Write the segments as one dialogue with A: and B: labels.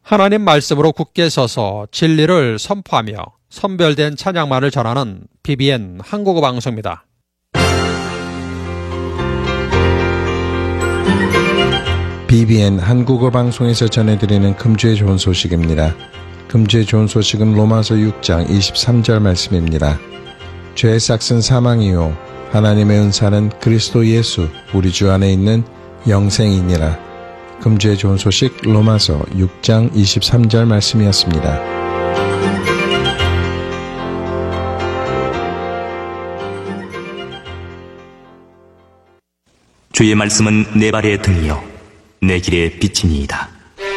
A: 하나님 말씀으로 굳게 서서 진리를 선포하며 선별된 찬양만을 전하는 BBN 한국어 방송입니다.
B: BBN 한국어 방송에서 전해드리는 금주의 좋은 소식입니다. 금주의 좋은 소식은 로마서 6장 23절 말씀입니다. 죄의 삭은 사망이요 하나님의 은사는 그리스도 예수 우리 주 안에 있는 영생이니라. 금주의 좋은 소식 로마서 6장 23절 말씀이었습니다.
C: 주의 말씀은 내 발의 등이요 내 길의 빛이니이다.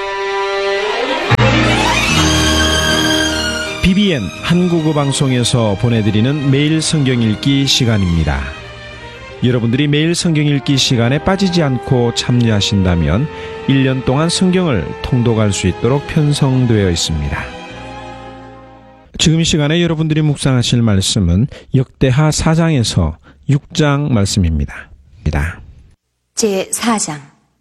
D: BBN 한국어 방송에서 보내드리는 매일 성경 읽기 시간입니다. 여러분들이 매일 성경 읽기 시간에 빠지지 않고 참여하신다면 1년 동안 성경을 통독할 수 있도록 편성되어 있습니다. 지금 이 시간에 여러분들이 묵상하실 말씀은 역대하 4장에서 6장 말씀입니다.
E: 제4장.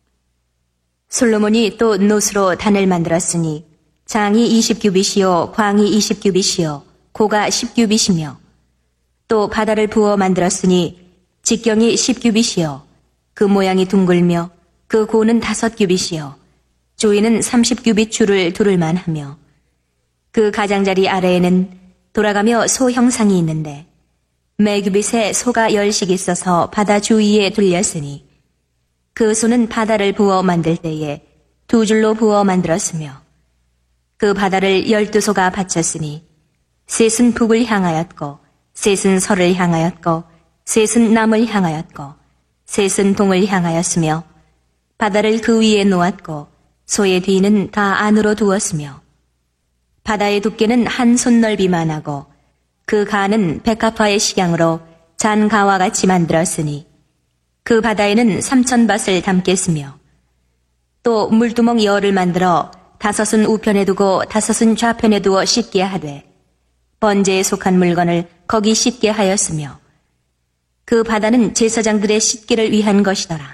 E: 솔로몬이 또 노스로 단을 만들었으니 장이 20규빗이요 광이 20규빗이요 고가 10규빗이며 또 바다를 부어 만들었으니 직경이 10규빗이요 그 모양이 둥글며 그 고는 5규빗이요 조이는 30규빗 줄을 두를 만하며 그 가장자리 아래에는 돌아가며 소 형상이 있는데 매 규빗에 소가 10씩 있어서 바다 주위에 둘렸으니 그 소는 바다를 부어 만들 때에 2줄로 부어 만들었으며 그 바다를 12소가 바쳤으니 셋은 북을 향하였고 셋은 서를 향하였고 셋은 남을 향하였고 셋은 동을 향하였으며 바다를 그 위에 놓았고 소의 뒤는 다 안으로 두었으며 바다의 두께는 한 손 넓이만 하고 그 가는 백합화의 식양으로 잔 가와 같이 만들었으니 그 바다에는 3,000밭을 담겠으며 또 물두멍 열을 만들어 5은 우편에 두고 5은 좌편에 두어 씻게 하되 번제에 속한 물건을 거기 씻게 하였으며 그 바다는 제사장들의 씻기를 위한 것이더라.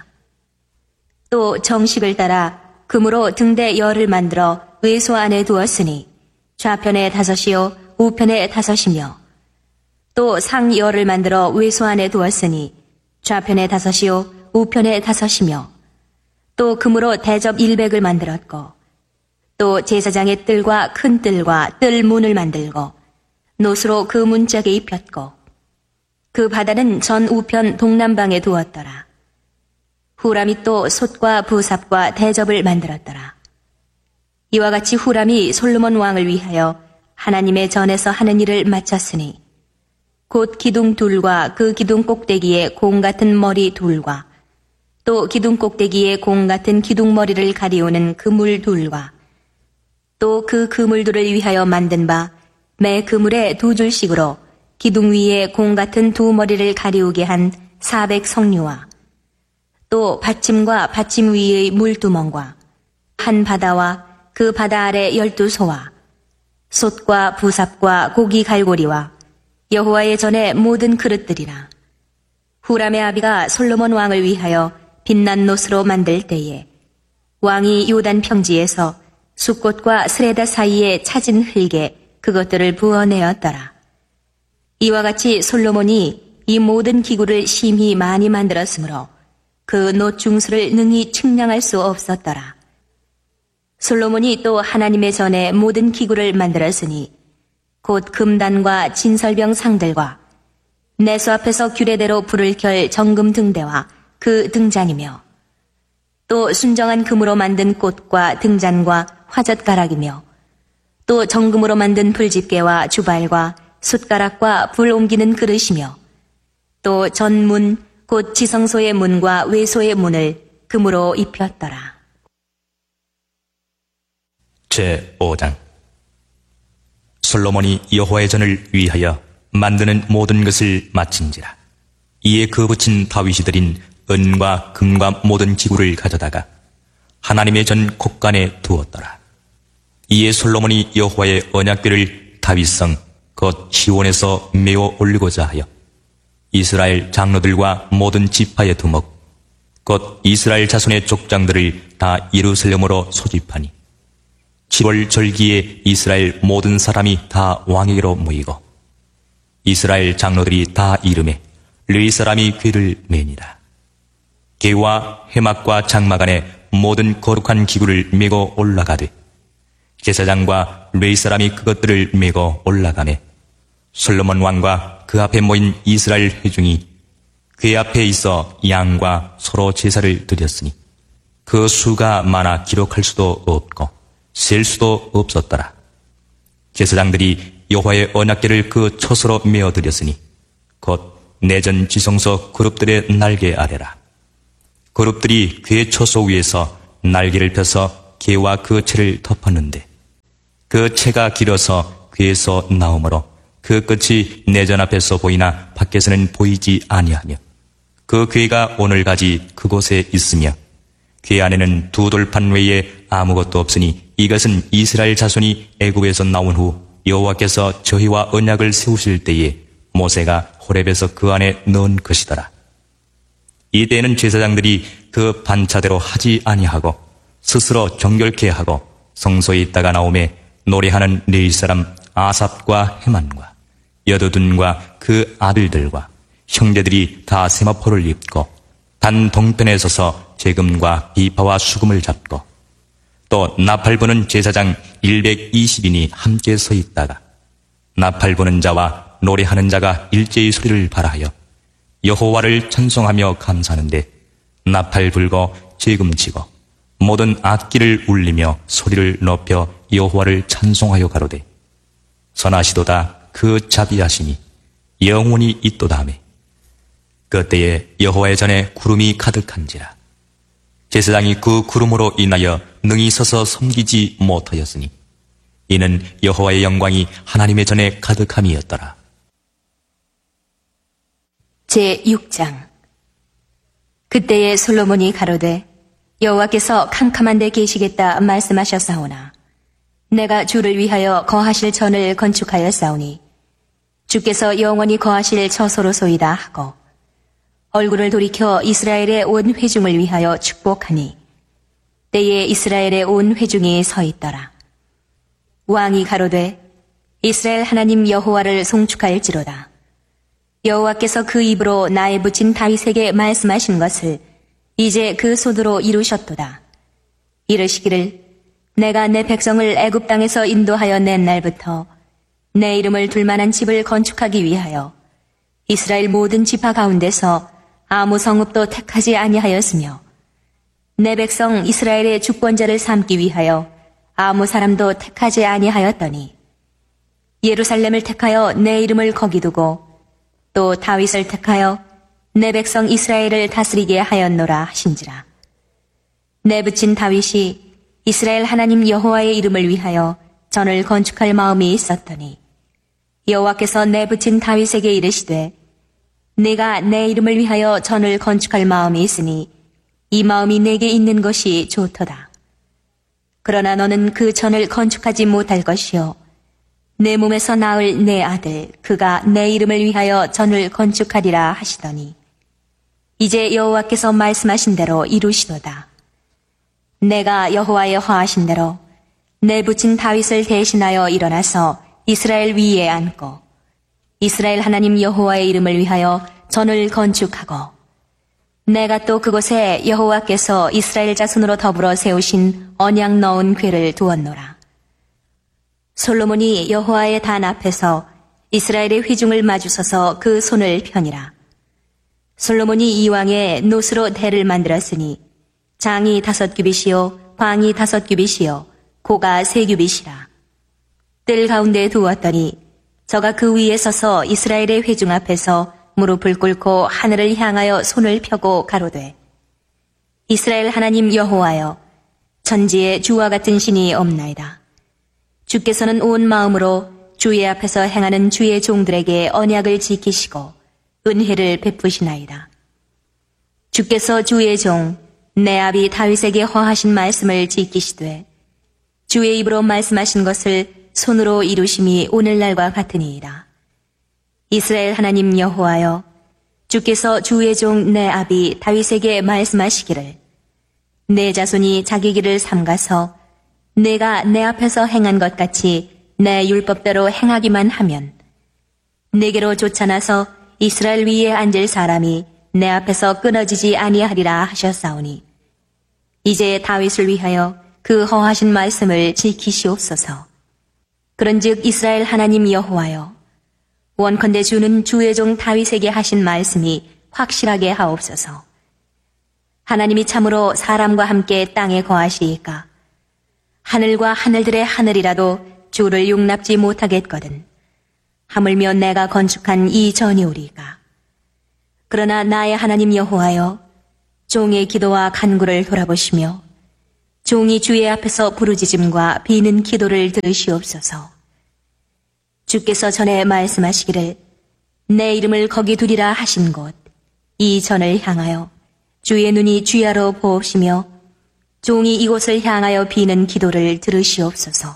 E: 또 정식을 따라 금으로 등대 열을 만들어 외소 안에 두었으니 좌편에 5이요 우편에 5이며 또 상 열을 만들어 외소 안에 두었으니 좌편에 5이요 우편에 5이며 또 금으로 대접 100을 만들었고 또 제사장의 뜰과 큰 뜰과 뜰 문을 만들고 노스로 그 문짝에 입혔고 그 바다는 전 우편 동남방에 두었더라. 후람이 또 솥과 부삽과 대접을 만들었더라. 이와 같이 후람이 솔로몬 왕을 위하여 하나님의 전에서 하는 일을 마쳤으니 곧 기둥 둘과 그 기둥 꼭대기에 공 같은 머리 둘과 또 기둥 꼭대기에 공 같은 기둥머리를 가리우는 그물 둘과 또 그 그물들을 위하여 만든 바 매 그물에 2줄씩으로 기둥 위에 공 같은 2머리를 가리우게 한 400성류와 또 받침과 받침 위의 물두멍과 한 바다와 그 바다 아래 12소와 솥과 부삽과 고기 갈고리와 여호와의 전에 모든 그릇들이라. 후람의 아비가 솔로몬 왕을 위하여 빛난 노스로 만들 때에 왕이 요단 평지에서 숫꽃과 스레다 사이에 찾은 흙에 그것들을 부어내었더라. 이와 같이 솔로몬이 이 모든 기구를 심히 많이 만들었으므로 그 노중수를 능히 측량할 수 없었더라. 솔로몬이 또 하나님의 전에 모든 기구를 만들었으니 곧 금단과 진설병 상들과 내수 앞에서 규례대로 불을 켤 정금 등대와 그 등잔이며 또 순정한 금으로 만든 꽃과 등잔과 화젓가락이며 또 정금으로 만든 불집게와 주발과 숯가락과 불 옮기는 그릇이며 또 전문 곧 지성소의 문과 외소의 문을 금으로 입혔더라.
C: 제5장. 솔로몬이 여호와의 전을 위하여 만드는 모든 것을 마친지라. 이에 그 붙인 다윗이 드린 은과 금과 모든 기구를 가져다가 하나님의 전 곳간에 두었더라. 이에 솔로몬이 여호와의 언약궤를 다윗성 곧 시온에서 메워 올리고자 하여 이스라엘 장로들과 모든 지파의 두목 곧 이스라엘 자손의 족장들을 다 예루살렘으로 소집하니 7월 절기에 이스라엘 모든 사람이 다 왕에게로 모이고 이스라엘 장로들이 다 이름에 르이 사람이 궤를 매니라. 궤와 해막과 장막 안에 모든 거룩한 기구를 메고 올라가되 제사장과 르이 사람이 그것들을 메고 올라가매 솔로몬 왕과 그 앞에 모인 이스라엘 회중이 궤 앞에 있어 양과 서로 제사를 드렸으니 그 수가 많아 기록할 수도 없고 셀 수도 없었더라. 제사장들이 여호와의 언약궤를 그 처소로 메어 드렸으니 곧 내전 지성소 그룹들의 날개 아래라. 그룹들이 궤 처소 위에서 날개를 펴서 궤와 그 채를 덮었는데 그 채가 길어서 궤에서 나오므로 그 끝이 내전 앞에서 보이나 밖에서는 보이지 아니하며 그 궤가 오늘까지 그곳에 있으며 궤 안에는 두 돌판 외에 아무것도 없으니 이것은 이스라엘 자손이 애굽에서 나온 후 여호와께서 저희와 언약을 세우실 때에 모세가 호렙에서 그 안에 넣은 것이더라. 이때에는 제사장들이 그 반차대로 하지 아니하고 스스로 정결케 하고 성소에 있다가 나오매 노래하는 레위 사람 아삽과 헤만과 여두둔과 그 아들들과 형제들이 다 세마포를 입고 단 동편에 서서 재금과 비파와 수금을 잡고 또 나팔 부는 제사장 120인이 함께 서 있다가 나팔 부는 자와 노래하는 자가 일제히 소리를 발하여 여호와를 찬송하며 감사하는데 나팔 불고 재금 치고 모든 악기를 울리며 소리를 높여 여호와를 찬송하여 가로되 선하시도다 그 자비하심이 영원히 있도다하며 그때에 여호와의 전에 구름이 가득한지라. 제사장이 그 구름으로 인하여 능히 서서 섬기지 못하였으니 이는 여호와의 영광이 하나님의 전에 가득함이었더라.
E: 제6장. 그때에 솔로몬이 가로되 여호와께서 캄캄한 데 계시겠다 말씀하셨사오나 내가 주를 위하여 거하실 전을 건축하였사오니 주께서 영원히 거하실 처소로소이다 하고 얼굴을 돌이켜 이스라엘의 온 회중을 위하여 축복하니 때에 이스라엘의 온 회중이 서 있더라. 왕이 가로되 이스라엘 하나님 여호와를 송축할지로다. 여호와께서 그 입으로 나의 붙인 다윗에게 말씀하신 것을 이제 그 손으로 이루셨도다. 이르시기를 내가 내 백성을 애굽 땅에서 인도하여 낸 날부터 내 이름을 둘 만한 집을 건축하기 위하여 이스라엘 모든 지파 가운데서 아무 성읍도 택하지 아니하였으며 내 백성 이스라엘의 주권자를 삼기 위하여 아무 사람도 택하지 아니하였더니 예루살렘을 택하여 내 이름을 거기 두고 또 다윗을 택하여 내 백성 이스라엘을 다스리게 하였노라 하신지라. 내 붙인 다윗이 이스라엘 하나님 여호와의 이름을 위하여 전을 건축할 마음이 있었더니 여호와께서 내 붙인 다윗에게 이르시되 네가 내 이름을 위하여 전을 건축할 마음이 있으니 이 마음이 내게 있는 것이 좋도다. 그러나 너는 그 전을 건축하지 못할 것이요 내 몸에서 낳을 내 아들 그가 내 이름을 위하여 전을 건축하리라 하시더니 이제 여호와께서 말씀하신 대로 이루시도다. 내가 여호와의 화하신 대로 내 붙인 다윗을 대신하여 일어나서 이스라엘 위에 앉고 이스라엘 하나님 여호와의 이름을 위하여 전을 건축하고 내가 또 그곳에 여호와께서 이스라엘 자손으로 더불어 세우신 언약 넣은 궤를 두었노라. 솔로몬이 여호와의 단 앞에서 이스라엘의 회중을 마주서서 그 손을 펴니라. 솔로몬이 이왕에 노스로 대를 만들었으니 장이 5규빗이요 광이 5규빗이요 고가 3규빗이라. 뜰 가운데 두었더니 저가 그 위에 서서 이스라엘의 회중 앞에서 무릎을 꿇고 하늘을 향하여 손을 펴고 가로되 이스라엘 하나님 여호와여 천지에 주와 같은 신이 없나이다. 주께서는 온 마음으로 주의 앞에서 행하는 주의 종들에게 언약을 지키시고 은혜를 베푸시나이다. 주께서 주의 종 내 아비 다윗에게 허하신 말씀을 지키시되 주의 입으로 말씀하신 것을 손으로 이루심이 오늘날과 같으니이다. 이스라엘 하나님 여호와여 주께서 주의 종 내 아비 다윗에게 말씀하시기를 내 자손이 자기 길을 삼가서 내가 내 앞에서 행한 것 같이 내 율법대로 행하기만 하면 내게로 쫓아나서 이스라엘 위에 앉을 사람이 내 앞에서 끊어지지 아니하리라 하셨사오니 이제 다윗을 위하여 그 허하신 말씀을 지키시옵소서. 그런즉 이스라엘 하나님 여호와여, 원컨대 주는 주의 종 다윗에게 하신 말씀이 확실하게 하옵소서. 하나님이 참으로 사람과 함께 땅에 거하시리까? 하늘과 하늘들의 하늘이라도 주를 용납지 못하겠거든. 하물며 내가 건축한 이 전이오리까? 그러나 나의 하나님 여호와여, 종의 기도와 간구를 돌아보시며 종이 주의 앞에서 부르짖음과 비는 기도를 들으시옵소서. 주께서 전에 말씀하시기를 내 이름을 거기 두리라 하신 곳 이 전을 향하여 주의 눈이 주야로 보옵시며 종이 이곳을 향하여 비는 기도를 들으시옵소서.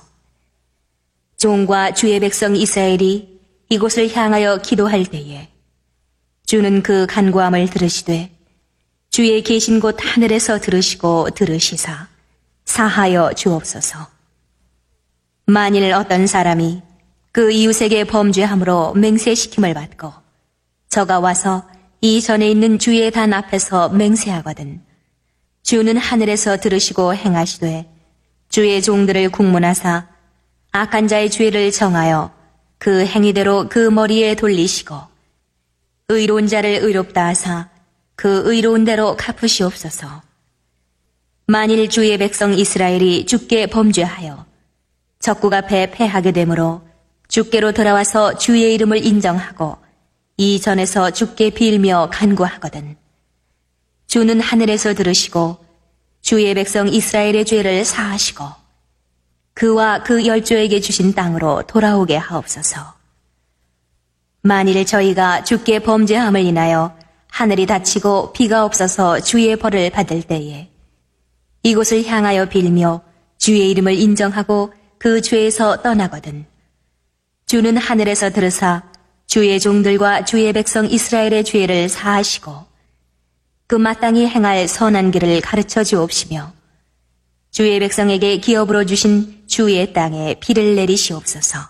E: 종과 주의 백성 이스라엘이 이곳을 향하여 기도할 때에 주는 그 간구함을 들으시되 주의 계신 곳 하늘에서 들으시고 들으시사 사하여 주옵소서. 만일 어떤 사람이 그 이웃에게 범죄함으로 맹세시킴을 받고 저가 와서 이 전에 있는 주의 단 앞에서 맹세하거든 주는 하늘에서 들으시고 행하시되 주의 종들을 국문하사 악한 자의 죄를 정하여 그 행위대로 그 머리에 돌리시고 의로운 자를 의롭다 하사 그 의로운 대로 갚으시옵소서. 만일 주의 백성 이스라엘이 주께 범죄하여 적국 앞에 패하게 되므로 주께로 돌아와서 주의 이름을 인정하고 이 전에서 주께 빌며 간구하거든 주는 하늘에서 들으시고 주의 백성 이스라엘의 죄를 사하시고 그와 그 열조에게 주신 땅으로 돌아오게 하옵소서. 만일 저희가 주께 범죄함을 인하여 하늘이 닫히고 비가 없어서 주의 벌을 받을 때에 이곳을 향하여 빌며 주의 이름을 인정하고 그 죄에서 떠나거든 주는 하늘에서 들으사 주의 종들과 주의 백성 이스라엘의 죄를 사하시고 그 마땅히 행할 선한 길을 가르쳐 주옵시며 주의 백성에게 기업으로 주신 주의 땅에 비를 내리시옵소서.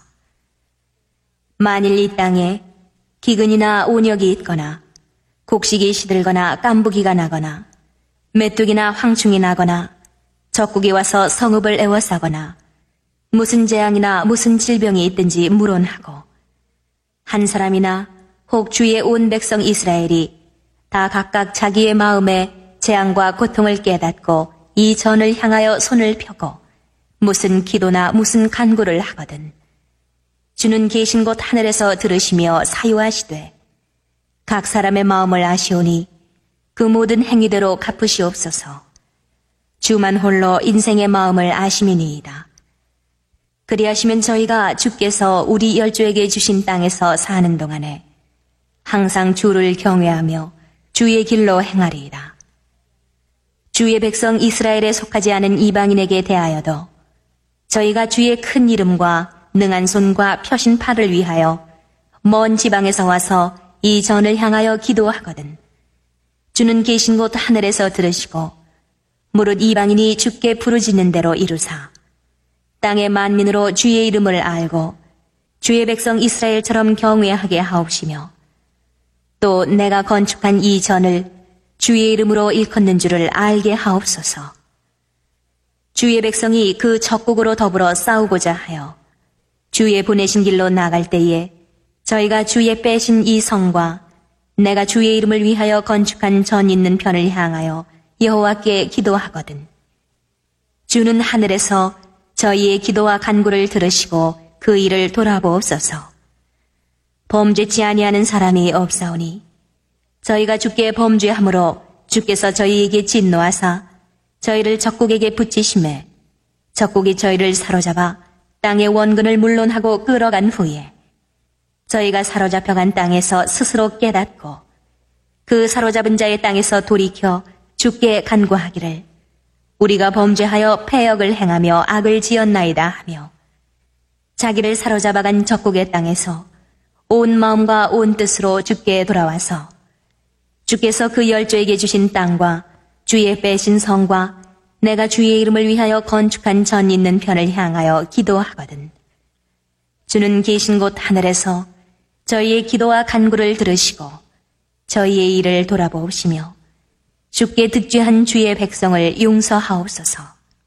E: 만일 이 땅에 기근이나 온역이 있거나 곡식이 시들거나 깐부기가 나거나 메뚜기나 황충이 나거나 적국이 와서 성읍을 에워싸거나 무슨 재앙이나 무슨 질병이 있든지 물론하고 한 사람이나 혹 주의 온 백성 이스라엘이 다 각각 자기의 마음에 재앙과 고통을 깨닫고 이 전을 향하여 손을 펴고 무슨 기도나 무슨 간구를 하거든 주는 계신 곳 하늘에서 들으시며 사유하시되 각 사람의 마음을 아시오니 그 모든 행위대로 갚으시옵소서. 주만 홀로 인생의 마음을 아심이니이다. 그리하시면 저희가 주께서 우리 열조에게 주신 땅에서 사는 동안에 항상 주를 경외하며 주의 길로 행하리이다. 주의 백성 이스라엘에 속하지 않은 이방인에게 대하여도 저희가 주의 큰 이름과 능한 손과 펴신 팔을 위하여 먼 지방에서 와서 이 전을 향하여 기도하거든 주는 계신 곳 하늘에서 들으시고 무릇 이방인이 주께 부르짖는 대로 이루사 땅의 만민으로 주의 이름을 알고 주의 백성 이스라엘처럼 경외하게 하옵시며 또 내가 건축한 이 전을 주의 이름으로 일컫는 줄을 알게 하옵소서. 주의 백성이 그 적국으로 더불어 싸우고자 하여 주의 보내신 길로 나갈 때에 저희가 주의 빼신 이 성과 내가 주의 이름을 위하여 건축한 전 있는 편을 향하여 여호와께 기도하거든 주는 하늘에서 저희의 기도와 간구를 들으시고 그 일을 돌아보옵소서. 범죄치 아니하는 사람이 없사오니 저희가 주께 범죄함으로 주께서 저희에게 진노하사 저희를 적국에게 붙이심에 적국이 저희를 사로잡아 땅의 원근을 물론하고 끌어간 후에 저희가 사로잡혀간 땅에서 스스로 깨닫고 그 사로잡은 자의 땅에서 돌이켜 주께 간구하기를 우리가 범죄하여 패역을 행하며 악을 지었나이다 하며 자기를 사로잡아간 적국의 땅에서 온 마음과 온 뜻으로 주께 돌아와서 주께서 그 열조에게 주신 땅과 주의 빼신 성과 내가 주의 이름을 위하여 건축한 전 있는 편을 향하여 기도하거든. 주는 계신 곳 하늘에서 저희의 기도와 간구를 들으시고 저희의 일을 돌아보시며 주께 득죄한 주의 백성을 용서하옵소서.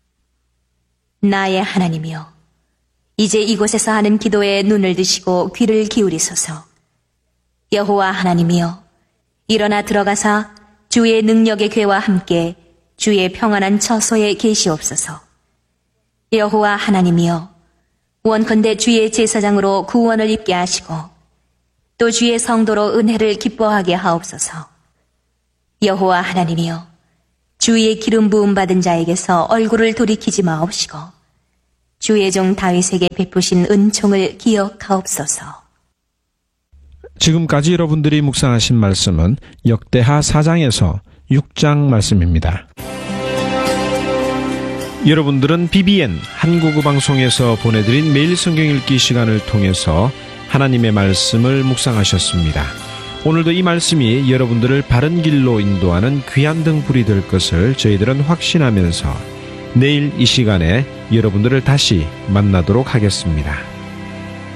E: 나의 하나님이여, 이제 이곳에서 하는 기도에 눈을 드시고 귀를 기울이소서. 여호와 하나님이여, 일어나 들어가사 주의 능력의 궤와 함께 주의 평안한 처소에 계시옵소서. 여호와 하나님이여, 원컨대 주의 제사장으로 구원을 입게 하시고 또 주의 성도로 은혜를 기뻐하게 하옵소서. 여호와 하나님이여, 주의 기름 부음 받은 자에게서 얼굴을 돌이키지 마옵시고 주의 종 다윗에게 베푸신 은총을 기억하옵소서.
D: 지금까지 여러분들이 묵상하신 말씀은 역대하 4장에서 6장 말씀입니다. 여러분들은 BBN 한국어 방송에서 보내드린 매일 성경 읽기 시간을 통해서 하나님의 말씀을 묵상하셨습니다. 오늘도 이 말씀이 여러분들을 바른 길로 인도하는 귀한 등불이 될 것을 저희들은 확신하면서 내일 이 시간에 여러분들을 다시 만나도록 하겠습니다.